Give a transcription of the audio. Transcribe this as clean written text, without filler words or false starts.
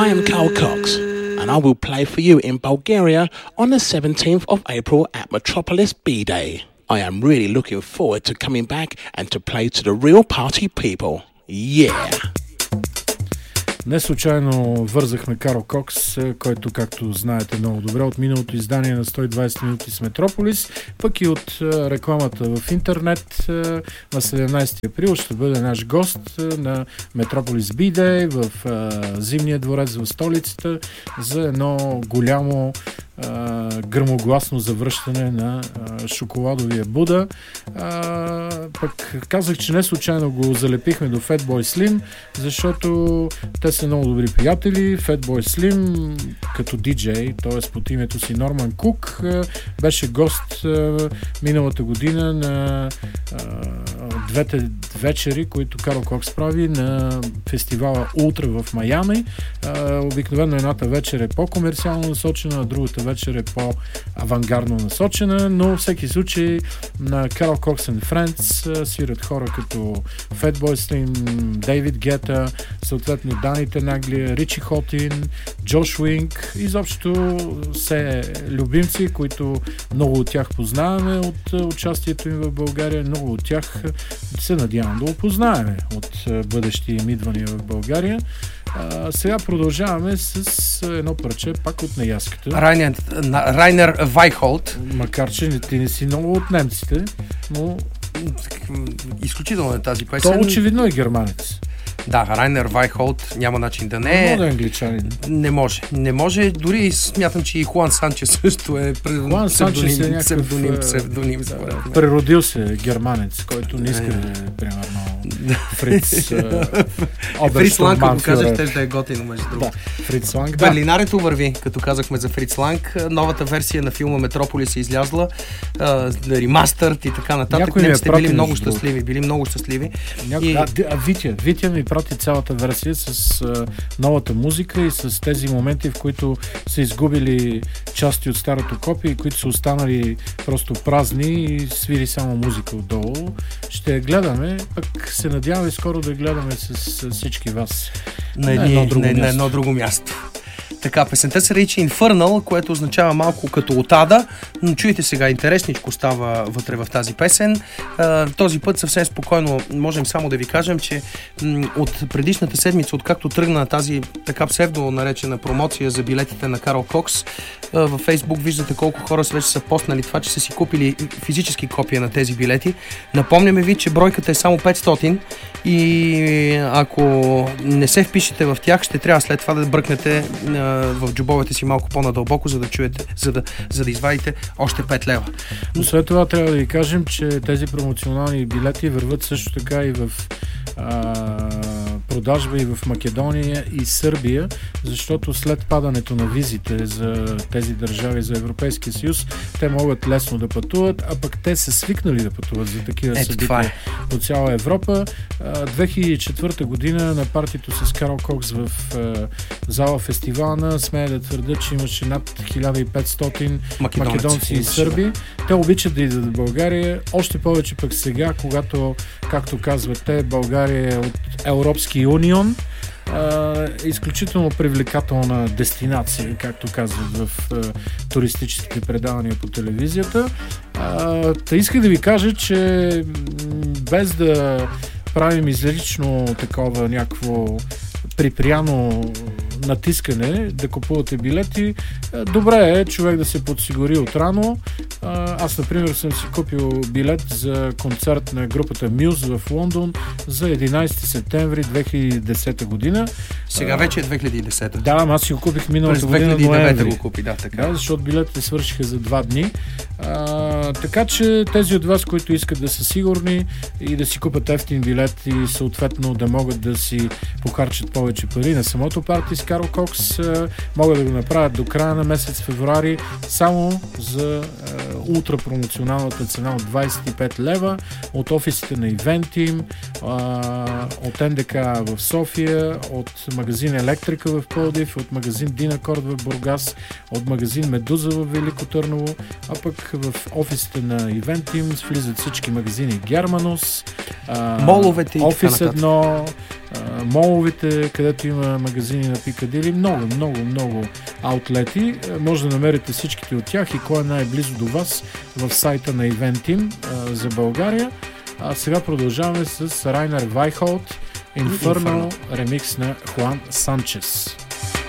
I am Carl Cox, and I will play for you in Bulgaria on the 17th of April at Metropolis B-Day. I am really looking forward to coming back and to play to the real party people. Yeah! Не случайно вързахме Карл Кокс, който, както знаете много добре, от миналото издание на 120 минути с Метрополис, пък и от рекламата в интернет на 17 април ще бъде наш гост на Метрополис B-Day в Зимния дворец в столицата за едно голямо гръмогласно завръщане на шоколадовия Буда. Пък казах, че не случайно го залепихме до Fatboy Slim, защото те са много добри приятели. Fatboy Slim като диджей, т.е. под името си Норман Кук, беше гост миналата година на двете вечери, които Карл Кокс прави на фестивала Ултра в Майами. Обикновено едната вечер е по-комерциално насочена, а другата вечер е по-авангардно насочена, но всеки случай на Carl Cox and Friends свират хора като Fatboy Slim, Дейвид Гета, съответно Дани Тенаглия, Ричи Хотин, Джош Уинг, изобщо все любимци, които много от тях познаваме от участието им в България, много от тях се надявам да опознаеме от бъдещи им идвания в България. Сега продължаваме с едно парче, пак от неяската. Райнер Вайхолт. Макар че ти не си много от немците, но изключително е тази песен. То очевидно е германец. Да, Райнер Вайхолт няма начин да не е. Не може англичанин. Не може. Дори смятам, че и Хуан Санчес също е псевдоним. Преродил се германец, който не иска да е, примерно, Фриц Фриц Ланг, като казах, теж да е готино, между другото. Фриц Ланг, да. Берлинарето върви, като казахме за Фриц Ланг. Новата версия на филма Метрополис е излязла, ремастър и така нататък. Немците били много щастливи. Витя ми прати цялата версия с новата музика и с тези моменти, в които са изгубили части от старото копие, които са останали просто празни и свири само музика отдолу. Ще я гледаме, пък се надяваме скоро да гледаме с всички вас на едно друго място. Така, песента се речи Infernal, което означава малко като от ада, но чуйте сега, интересничко става вътре в тази песен. Този път съвсем спокойно можем само да ви кажем, че от предишната седмица, откакто тръгна тази така псевдо наречена промоция за билетите на Карл Кокс, във Фейсбук виждате колко хора вече са постнали това, че са си купили физически копия на тези билети. Напомняме ви, че бройката е само 500 и ако не се впишете в тях, ще трябва след това да бръкнете в джобовете си малко по-надълбоко, за да чуете, за да извадите още 5 лева. Но след това трябва да ви кажем, че тези промоционални билети върват също така и в продажба и в Македония и Сърбия, защото след падането на визите за тези държави за Европейския съюз, те могат лесно да пътуват, а пък те са свикнали да пътуват за такива събития по цяла Европа. 2004 година на партито с Карл Кокс в зала Фестивална, смея да твърда, че имаше над 1500 македонци и сърби. Те обичат да идват в България, още повече пък сега, когато, както казват те, България е от Европски юнион, изключително привлекателна дестинация, както казват в туристическите предавания по телевизията. Исках да ви кажа, че без да правим излично такова някакво припряно натискане да купувате билети, добре е човек да се подсигури отрано. Аз, например, съм си купил билет за концерт на групата Muse в Лондон за 11 септември 2010 година. Сега вече е 2010. Да, аз си го купих миналата година. 2009 го купи, да, така. Да, защото билетите свършиха за 2 дни. Така че тези от вас, които искат да са сигурни и да си купат ефтин билет и съответно да могат да си похарчат повече пари на самото парти с Карл Кокс, могат да го направят до края на месец февруари само за ултрапромоционалната цена от 25 лева от офисите на Eventim, от НДК в София, от магазин Електрика в Пловдив, от магазин Динакорд в Бургас, от магазин Медуза в Велико Търново, а пък в офис страниците на Eventim влизат всички магазини Germanus, моловете и Office 1, моловете, където има магазини на Пикадили. Много аутлети. Може да намерите всичките от тях и кой е най-близо до вас в сайта на Eventim за България. А сега продължаваме с Райнер Вайхолт, Inferno, ремикс на Хуан Санчес.